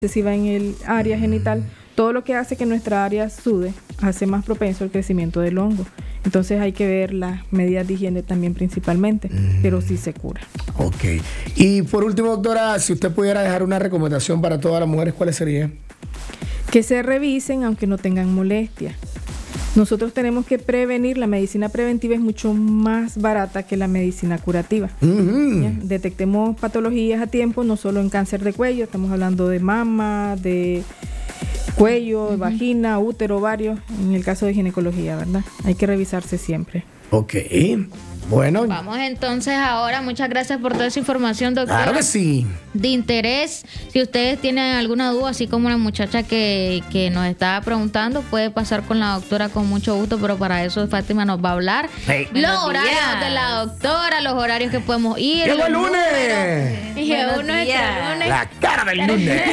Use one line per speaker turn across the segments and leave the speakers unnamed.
excesiva en el área genital, todo lo que hace que nuestra área sude hace más propenso al crecimiento del hongo. Entonces hay que ver las medidas de higiene también principalmente, pero sí se cura.
Ok. Y por último, doctora, si usted pudiera dejar una recomendación para todas las mujeres, ¿cuál sería?
Que se revisen aunque no tengan molestia. Nosotros tenemos que prevenir, la medicina preventiva es mucho más barata que la medicina curativa. ¿Ya? Detectemos patologías a tiempo, no solo en cáncer de cuello, estamos hablando de mama, de cuello, vagina, útero, ovario, en el caso de ginecología, ¿verdad? Hay que revisarse siempre.
Ok. Bueno.
Vamos entonces ahora, muchas gracias por toda esa información, doctora.
Claro que sí.
De interés, si ustedes tienen alguna duda, así como la muchacha que nos estaba preguntando, puede pasar con la doctora con mucho gusto, pero para eso Fátima nos va a hablar.
Hey.
Los horarios de la doctora, los horarios que podemos ir.
¡Llegó el lunes!
Y llegó nuestro lunes.
La cara del lunes.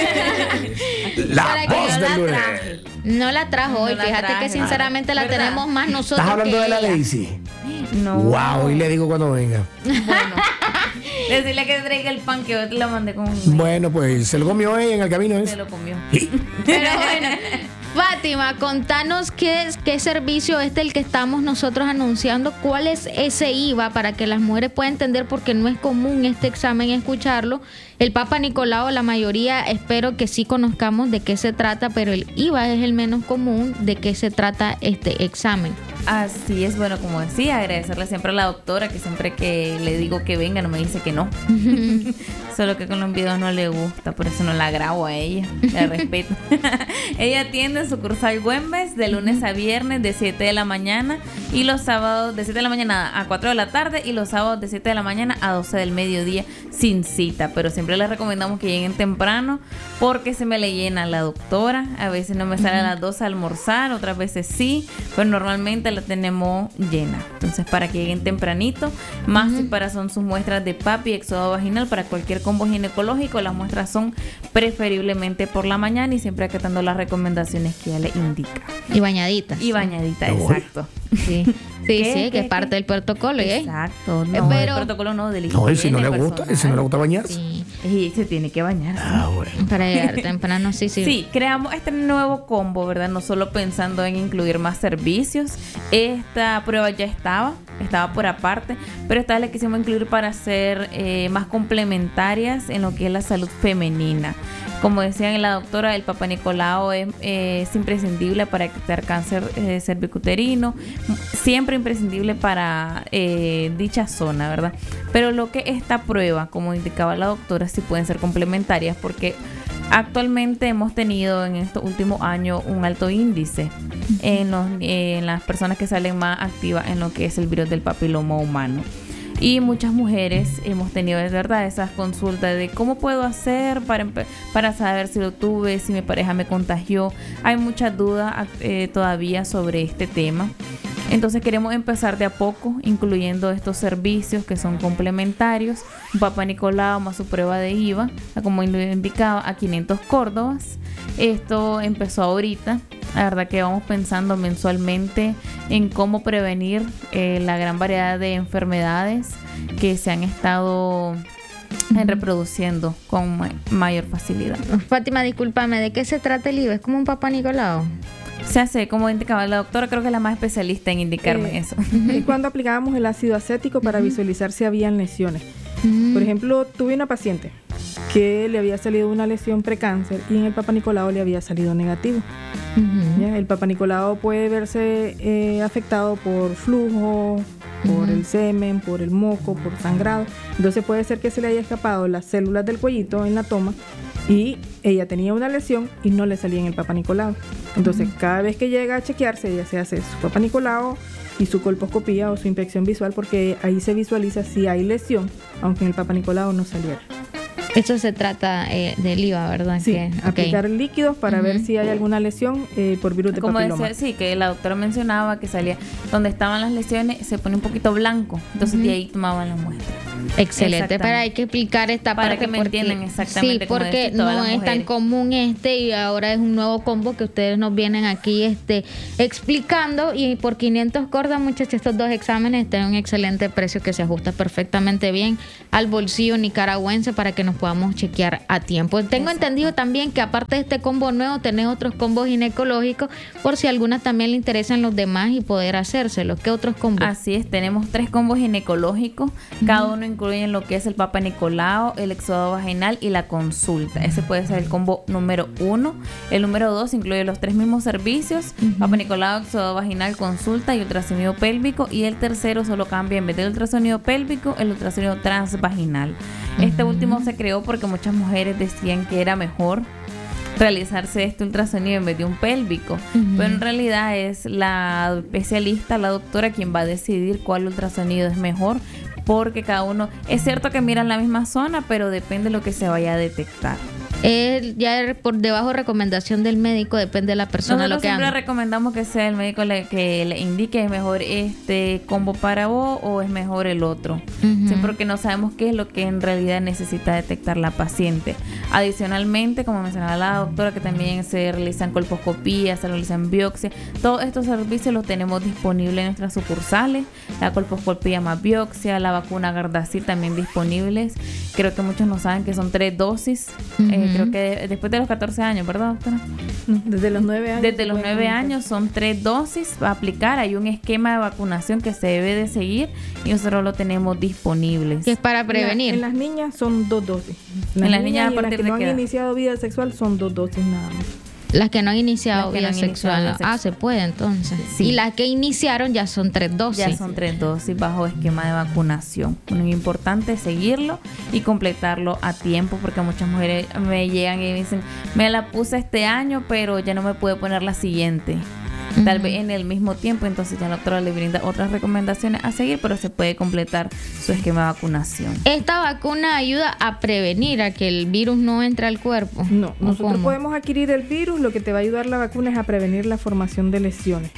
La voz del lunes.
No la trajo hoy,
No la
fíjate
traje.
que sinceramente la
¿Verdad?
tenemos más nosotros.
¿Estás hablando
que
de la
ella.
Daisy?
No.
Wow, y le digo cuando venga.
Bueno. Decirle que traiga el pan que hoy lo mandé con
Bueno, pues se lo comió ella en el camino.
se lo comió.
Sí.
Pero bueno, Fátima, contanos qué servicio es el que estamos nosotros anunciando, cuál es ese IVA para que las mujeres puedan entender, porque no es común este examen escucharlo. El Papa Nicolau, la mayoría espero que sí conozcamos de qué se trata, pero el IVA es el menos común de qué se trata este examen.
Así es, bueno, como decía, agradecerle siempre a la doctora, que siempre que le digo que venga no me dice que no. Solo que con los videos no le gusta, por eso no la grabo a ella, la respeto. Ella atiende en sucursal Güemes de lunes a viernes de 7 de la mañana y los sábados de 7 de la mañana a 4 de la tarde y los sábados de 7 de la mañana a 12 del mediodía sin cita, pero siempre les recomendamos que lleguen temprano porque se me le llena la doctora, a veces no me sale a las 12 a almorzar, otras veces sí, pero normalmente la tenemos llena. Entonces para que lleguen tempranito, más si para son sus muestras de PAP y exudado vaginal, para cualquier combo ginecológico, las muestras son preferiblemente por la mañana y siempre acatando las recomendaciones que ella le indica.
Y bañaditas.
Y bañadita,
Qué bueno.
exacto.
Sí, sí,
¿Qué?
sí, que
¿Qué?
es parte del protocolo, ¿eh?
Exacto, no,
Pero-
del protocolo no, del
No, y si no le
higiene
gusta,
personal.
bañarse.
Sí,
Y se tiene que bañar.
Ah, bueno.
para llegar temprano, sí.
Sí, creamos este nuevo combo, ¿verdad? No solo pensando en incluir más servicios. Esta prueba ya estaba por aparte, pero esta vez la quisimos incluir para ser más complementarias en lo que es la salud femenina. Como decían la doctora, el Papa Nicolau es imprescindible para detectar cáncer cervicuterino, siempre imprescindible para dicha zona, ¿verdad? Pero lo que esta prueba, como indicaba la doctora, sí pueden ser complementarias porque actualmente hemos tenido en estos últimos años un alto índice en las personas que salen más activas en lo que es el virus del papiloma humano. Y muchas mujeres hemos tenido, es verdad, esas consultas de cómo puedo hacer para saber si lo tuve, si mi pareja me contagió. Hay muchas dudas todavía sobre este tema. Entonces queremos empezar de a poco, incluyendo estos servicios que son complementarios. Un Papa Nicolau más su prueba de IVA, como indicaba, a 500 córdobas. Esto empezó ahorita. La verdad que vamos pensando mensualmente en cómo prevenir la gran variedad de enfermedades que se han estado reproduciendo con mayor facilidad.
Fátima, discúlpame, ¿de qué se trata el IVA? ¿Es como un Papa Nicolau?
Se hace, como indicaba la doctora, creo que es la más especialista en indicarme eso.
Y cuando aplicábamos el ácido acético para visualizar si habían lesiones. Por ejemplo, tuve una paciente que le había salido una lesión precáncer y en el Papa Nicolau le había salido negativo. ¿Ya? El Papa Nicolau puede verse afectado por flujo, por el semen, por el moco, por sangrado. Entonces puede ser que se le haya escapado las células del cuellito en la toma y ella tenía una lesión y no le salía en el Papa Nicolau. Entonces cada vez que llega a chequearse, ella se hace su Papa Nicolau y su colposcopía o su inspección visual, porque ahí se visualiza si hay lesión, aunque en el Papa Nicolau no saliera.
Eso se trata del IVA, ¿verdad?
Sí,
Que,
aplicar líquidos para ver si hay alguna lesión por virus de
Como
papiloma.
decía, sí, que la doctora mencionaba que salía donde estaban las lesiones, se pone un poquito blanco, entonces de ahí tomaban la muestra.
Excelente,
Exactamente.
pero hay que explicar esta
Para
parte
que me
porque-
entiendan exactamente
Sí,
como
porque
decís, todas
no
las
es tan
mujeres.
común y ahora es un nuevo combo que ustedes nos vienen aquí explicando, y por 500 cordas, muchachos, estos dos exámenes están a un excelente precio que se ajusta perfectamente bien al bolsillo nicaragüense para que nos podamos chequear a tiempo. Tengo entendido también que aparte de este combo nuevo, tenés otros combos ginecológicos por si a algunas también le interesan los demás y poder hacérselos. ¿Qué otros combos?
Así es, tenemos 3 combos ginecológicos. Cada uno incluye lo que es el Papa Nicolau, el exudado vaginal y la consulta. Ese puede ser el combo número 1. El número 2 incluye los 3 mismos servicios: Papa Nicolau, exudado vaginal, consulta y ultrasonido pélvico. Y el tercero solo cambia, en vez del ultrasonido pélvico, el ultrasonido transvaginal. Este último se creó porque muchas mujeres decían que era mejor realizarse este ultrasonido en vez de un pélvico, pero en realidad es la especialista, la doctora, quien va a decidir cuál ultrasonido es mejor, porque cada uno, es cierto que miran la misma zona, pero depende de lo que se vaya a detectar.
Ya por debajo recomendación del médico, depende de la persona.
Nosotros
lo que
siempre
haga.
recomendamos que sea el médico que le indique es mejor este combo para vos o es mejor el otro, siempre, porque no sabemos qué es lo que en realidad necesita detectar la paciente. Adicionalmente, como mencionaba la doctora, que también se realizan colposcopías, se realizan biopsias. Todos estos servicios los tenemos disponibles en nuestras sucursales. La colposcopía más biopsia, la vacuna Gardasil también disponibles. Creo que muchos no saben que son 3 dosis. Creo que después de los 14 años, ¿verdad, doctora?
No, desde los 9 años.
Desde los 9 años son 3 dosis para aplicar. Hay un esquema de vacunación que se debe de seguir y nosotros lo tenemos disponibles.
Que es para prevenir.
En las niñas son 2 dosis.
En las niñas a
y
partir
las que
de
no han
qué edad?
iniciado vida sexual son 2 dosis nada más.
Las que no han iniciado
Las que
vida
no han iniciado
sexual.
vida sexual.
Se puede entonces.
Sí.
Y las que iniciaron ya son 3 dosis.
Ya son 3 dosis bajo esquema de vacunación. Bueno, es importante seguirlo y completarlo a tiempo, porque muchas mujeres me llegan y me dicen, me la puse este año, pero ya no me puedo poner la siguiente. Tal vez en el mismo tiempo, entonces ya la doctora le brinda otras recomendaciones a seguir, pero se puede completar su esquema de vacunación.
¿Esta vacuna ayuda a prevenir a que el virus no entre al cuerpo?
No,
¿O
nosotros
cómo?
podemos adquirir el virus, lo que te va a ayudar la vacuna es a prevenir la formación de lesiones.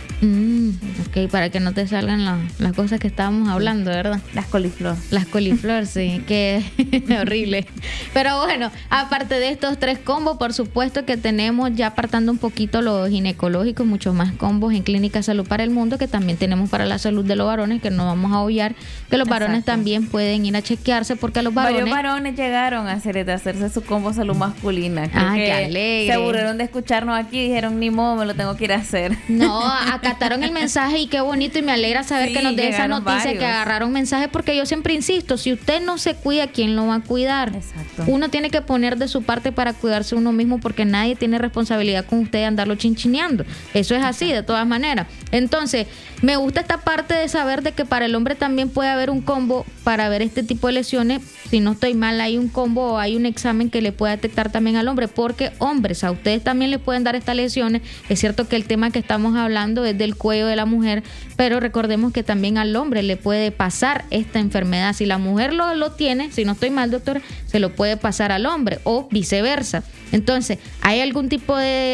Ok, para que no te salgan las cosas que estábamos hablando, ¿verdad?
Las coliflor.
Las coliflor, sí, que horrible. Pero bueno, aparte de estos 3 combos, por supuesto que tenemos, ya apartando un poquito los ginecológicos, muchos más combos en Clínica Salud para el Mundo, que también tenemos para la salud de los varones, que no vamos a obviar, que los varones
Exacto.
también pueden ir a chequearse, porque los varones...
Varios varones llegaron a hacerse su combo salud masculina. Creo
Ah,
que
qué alegre.
se aburrieron de escucharnos aquí y dijeron, ni modo, me lo tengo que ir a hacer.
No, acataron el mensaje y qué bonito, y me alegra saber
Sí,
que nos dé esa
llegaron
noticia,
varios.
que agarraron mensaje, porque yo siempre insisto, si usted no se cuida, ¿quién lo va a cuidar?
Exacto.
Uno tiene que poner de su parte para cuidarse uno mismo, porque nadie tiene responsabilidad con usted de andarlo chinchineando. Eso es así, de todas maneras. Entonces, me gusta esta parte de saber de que para el hombre también puede haber un combo para ver este tipo de lesiones. Si no estoy mal, hay un combo o hay un examen que le puede detectar también al hombre, porque hombres, a ustedes también le pueden dar estas lesiones. Es cierto que el tema que estamos hablando es del cuello de la mujer, pero recordemos que también al hombre le puede pasar esta enfermedad. Si la mujer lo tiene, si no estoy mal, doctora, se lo puede pasar al hombre o viceversa. Entonces, ¿hay algún tipo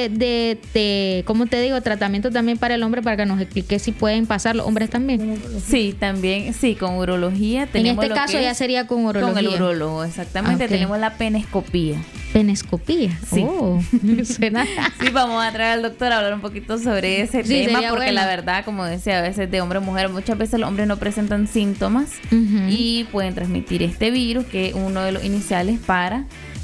de ¿cómo te digo? Tratamiento también para el hombre, para que nos explique si pueden pasar los hombres también?
Sí, también, sí, con urología
En
tenemos
este
lo
caso
que
ya
es
sería con urología.
con el urólogo, exactamente.
Ok.
Tenemos la penescopía.
Penescopía.
Sí.
Oh, suena.
Sí, vamos a traer al doctor a hablar un poquito sobre ese
Sí,
tema,
sería
porque
bueno.
la verdad, como decía, a veces de hombre a mujer, muchas veces los hombres no presentan síntomas y pueden transmitir este virus, que es uno de los iniciales para...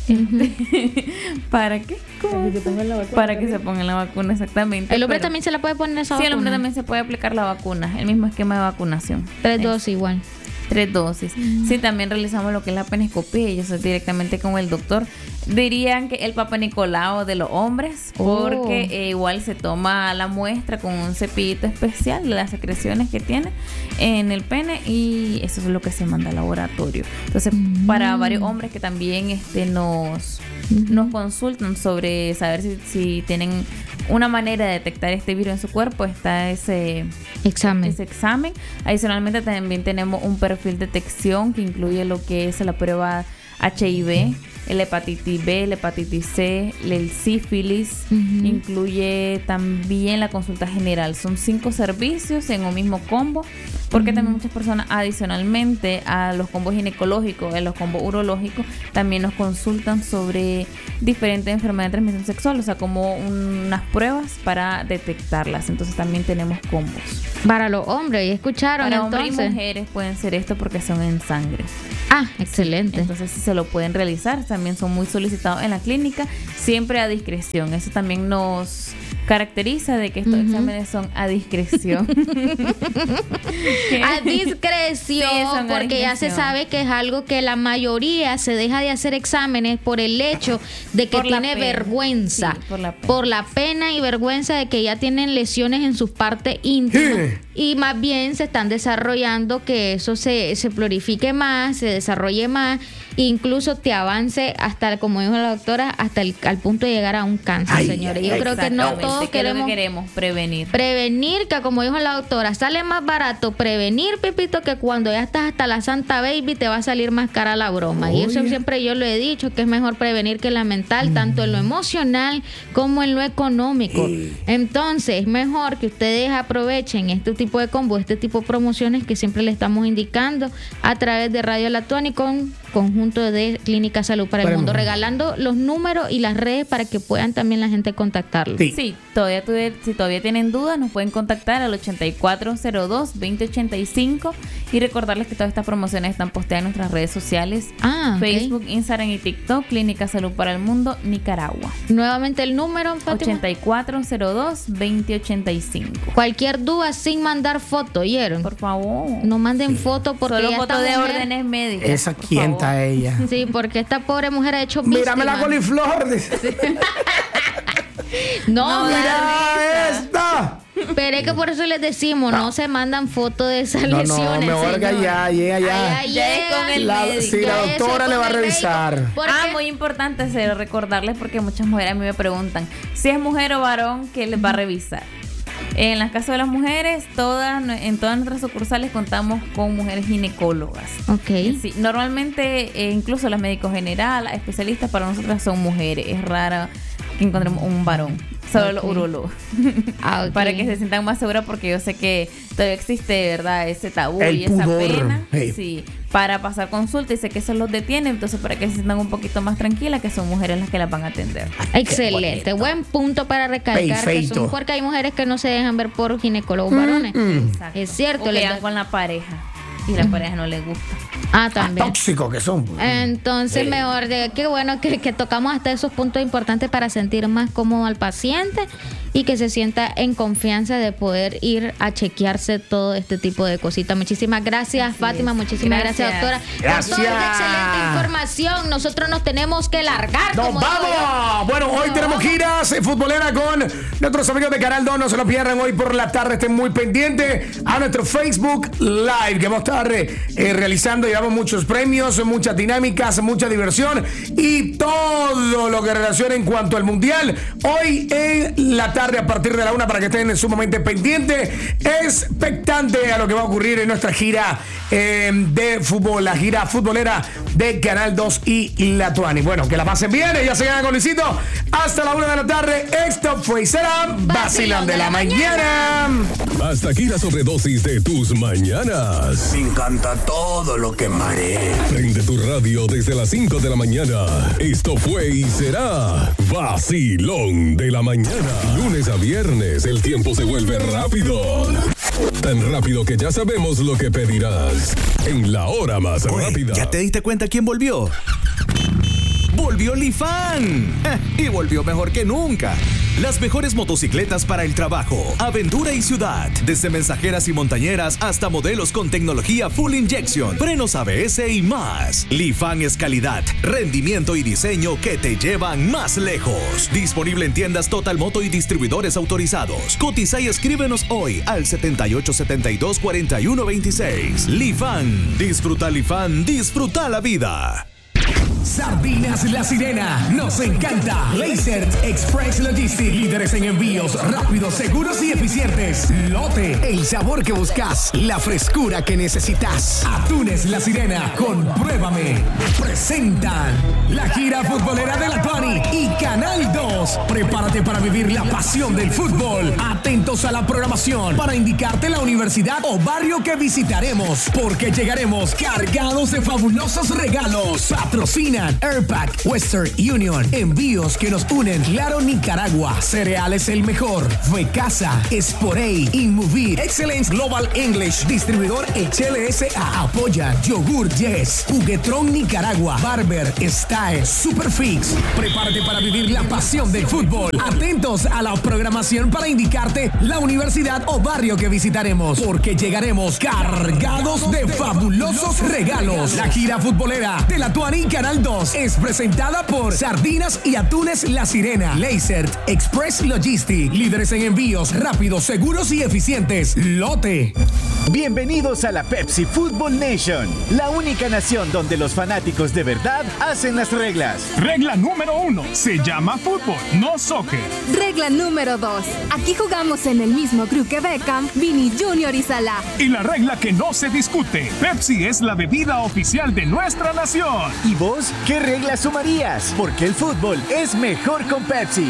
¿Para qué? ¿Cómo?
Para que se pongan la vacuna
Para que
también.
se pongan la vacuna, exactamente.
El hombre
Pero-
también se la puede poner esa
Sí,
vacuna.
el hombre también se puede aplicar la vacuna, el mismo esquema de vacunación.
3 dosis igual.
3 dosis. Sí, también realizamos lo que es la penescopía y eso es directamente con el doctor. Dirían que el Papa Nicolau de los hombres,
Oh.
porque igual se toma la muestra con un cepillito especial de las secreciones que tiene en el pene y eso es lo que se manda al laboratorio. Entonces, para varios hombres que también nos consultan sobre saber si tienen una manera de detectar este virus en su cuerpo, está ese
Examen.
examen. Adicionalmente también tenemos un perfil de detección que incluye lo que es la prueba HIV, el hepatitis B, la hepatitis C, el sífilis, incluye también la consulta general. Son 5 servicios en un mismo combo, porque también muchas personas adicionalmente a los combos ginecológicos, a los combos urológicos, también nos consultan sobre diferentes enfermedades de transmisión sexual, o sea, como unas pruebas para detectarlas. Entonces también tenemos combos.
Para los hombres, ¿y escucharon
Para hombres y
entonces?
mujeres pueden ser esto porque son en sangre.
Ah, excelente.
Entonces sí se lo pueden realizar. también son muy solicitados en la clínica, siempre a discreción. Eso también nos caracteriza de que estos exámenes son a discreción.
A discreción,
Sí, son a
porque ya se
discreción.
sabe que es algo que la mayoría se deja de hacer exámenes por el hecho de que
Por la
tiene
pena.
vergüenza.
Sí, por la pena.
Por la pena y vergüenza de que ya tienen lesiones en sus partes íntimas. Y más bien se están desarrollando que eso se glorifique más, se desarrolle más, e incluso te avance hasta, como dijo la doctora, hasta al punto de llegar a un cáncer,
Ay,
señores. Yo creo que no
Exactamente,
todos
que es lo que
queremos
queremos prevenir.
prevenir, que como dijo la doctora, sale más barato prevenir, Pepito, que cuando ya estás hasta la Santa Baby te va a salir más cara la broma. Y eso siempre yo lo he dicho, que es mejor prevenir que lamentar, tanto en lo emocional como en lo económico. Entonces, es mejor que ustedes aprovechen este tipo de combo, este tipo de promociones que siempre le estamos indicando a través de Radio Latuani con conjunto de Clínica Salud para el Mundo, regalando los números y las redes para que puedan también la gente contactarlos.
Sí.
Sí, si todavía tienen dudas, nos pueden contactar al 8402-2085 y recordarles que todas estas promociones están posteadas en nuestras redes sociales,
Ah, ok.
Facebook, Instagram y TikTok, Clínica Salud para el Mundo, Nicaragua.
Nuevamente el número, Fátima.
8402-2085.
Cualquier duda sin mandar foto, ¿oyeron?
Por favor.
No manden foto porque
Solo
ya
foto
esta
de
mujer-
órdenes médicas.
Esa
por
quienta
favor.
ella.
Sí, porque esta pobre mujer ha hecho
Mírame la
víctima.
coliflor. Dice.
No,
Mira esta.
pero es que por eso les decimos, no se mandan fotos de esas
No,
lesiones.
no, mejor que
señor.
allá, llega allá.
Allá
Ya es
llega.
con el
La,
médico.
sí, la
Ya
doctora
eso
le va a
con el
revisar.
médico. Porque-
Muy importante recordarles, porque muchas mujeres a mí me preguntan si es mujer o varón que les va a revisar. En las casas de las mujeres, en todas nuestras sucursales contamos con mujeres ginecólogas.
Ok.
Sí, normalmente incluso las médicos generales, las especialistas para nosotras son mujeres. Es raro que encontremos un varón, solo los
Ok.
urólogos.
Ah, ok.
Para que se sientan más seguras, porque yo sé que todavía existe, ¿verdad? Ese tabú
El
y esa
pudor.
pena.
Hey.
Sí, para pasar consulta, y sé que eso los detiene, entonces para que se sientan un poquito más tranquilas, que son mujeres las que las van a atender.
Excelente, buen punto para recalcar que
Perfecto.
son, porque hay mujeres que no se dejan ver por ginecólogos varones.
Exacto.
Es cierto,
O que
les
llegan
da-
con la pareja y la pareja no les gusta.
Ah, también.
Tóxicos que son. pues.
Entonces, mejor, qué bueno que tocamos hasta esos puntos importantes para sentir más cómodo al paciente y que se sienta en confianza de poder ir a chequearse todo este tipo de cositas. Muchísimas gracias, Fátima. Muchísimas gracias, doctora.
Gracias.
Por toda esta excelente información. Nosotros nos tenemos que largar.
¡Nos
como digo yo.
vamos! Bueno, hoy tenemos giras futboleras con nuestros amigos de Canal 2. No se lo pierdan hoy por la tarde. Estén muy pendientes a nuestro Facebook Live que vamos a estar realizando. Llevamos muchos premios, muchas dinámicas, mucha diversión y todo lo que relaciona en cuanto al Mundial. Hoy en la tarde a partir de la 1 para que estén sumamente pendientes, expectante a lo que va a ocurrir en nuestra gira de fútbol, la gira futbolera de Canal 2 y Latuani. Bueno, que la pasen bien, ya se quedan con Luisito hasta la 1 de la tarde. Esto fue y será Vacilón de la Mañana.
Hasta aquí la sobredosis de tus mañanas.
Me encanta todo lo que marea.
Prende tu radio desde las 5 de la mañana. Esto fue y será Vacilón de la Mañana. Lunes a viernes, el tiempo se vuelve rápido. Tan rápido que ya sabemos lo que pedirás. En la hora más
Oye,
rápida.
¿ya te diste cuenta quién volvió? ¡Volvió Lifan! Y volvió mejor que nunca. Las mejores motocicletas para el trabajo, aventura y ciudad. Desde mensajeras y montañeras hasta modelos con tecnología full injection, frenos ABS y más. Lifan es calidad, rendimiento y diseño que te llevan más lejos. Disponible en tiendas Total Moto y distribuidores autorizados. Cotiza y escríbenos hoy al 7872-4126. Lifan. Disfruta Lifan, disfruta la vida.
Sardinas La Sirena, nos encanta. Laser Express Logistics, líderes en envíos rápidos, seguros y eficientes. Lote, el sabor que buscas, la frescura que necesitas. Atunes La Sirena, compruébame. Presentan la gira futbolera de Latuani y Canal 2. Prepárate para vivir la pasión del fútbol. Atentos a la programación para indicarte la universidad o barrio que visitaremos, porque llegaremos cargados de fabulosos regalos. Patrocina Patrocinan Airpack, Western Union, envíos que nos unen. Claro Nicaragua, Cereales El Mejor, Fecasa, Sporey, Inmovir, Excellence Global English, distribuidor HLSA, apoya Yogur Yes, Juguetron Nicaragua, Barber, Style, Superfix. Prepárate para vivir la pasión del fútbol. Atentos a la programación para indicarte la universidad o barrio que visitaremos, porque llegaremos cargados de fabulosos regalos. La gira futbolera de la Tuani Canal 2 es presentada por Sardinas y Atunes La Sirena, Lasert, Express Logistic, líderes en envíos rápidos, seguros y eficientes. Lote.
Bienvenidos a la Pepsi Football Nation, la única nación donde los fanáticos de verdad hacen las reglas.
Regla número 1, se llama fútbol, no soccer.
Regla número 2, aquí jugamos en el mismo crew que Beckham, Vini Jr. y Salah.
Y la regla que no se discute, Pepsi es la bebida oficial de nuestra nación.
¿Y vos qué regla sumarías? Porque el fútbol es mejor con Pepsi.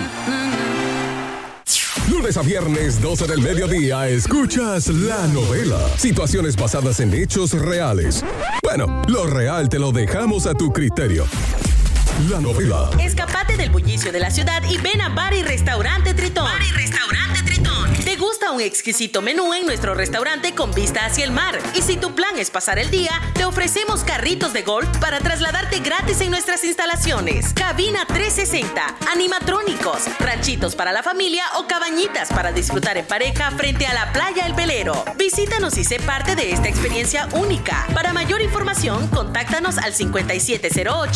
Lunes a viernes, 12 del mediodía, escuchas La Novela. Situaciones basadas en hechos reales. Bueno, lo real te lo dejamos a tu criterio. La Novela.
Escapate del bullicio de la ciudad y ven a Bar y Restaurante Tritón. Bar y Restaurante Tritón. Degusta un exquisito menú en nuestro restaurante con vista hacia el mar. Y si tu plan es pasar el día, te ofrecemos carritos de golf para trasladarte gratis en nuestras instalaciones. Cabina 360, animatrónicos, ranchitos para la familia o cabañitas para disfrutar en pareja frente a la playa El Velero. Visítanos y sé parte de esta experiencia única. Para mayor información, contáctanos al 5708